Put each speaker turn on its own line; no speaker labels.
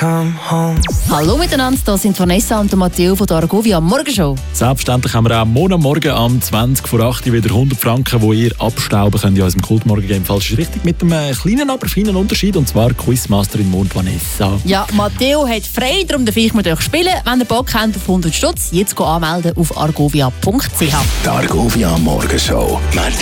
Hallo miteinander, das sind Vanessa und Matteo von der Argovia Morgenshow.
Selbstverständlich haben wir auch Morgen am 20 vor 8 wieder 100 Franken, die ihr abstauben könnt in unserem Kultmorgen-Game. Falsch ist richtig, mit einem kleinen, aber feinen Unterschied, und zwar Quizmasterin Mond Vanessa.
Ja, Matteo hat frei, darum darf ich mit euch spielen. Wenn ihr Bock habt auf 100 Stutz, jetzt anmelden auf argovia.ch.
Die Argovia Morgenshow.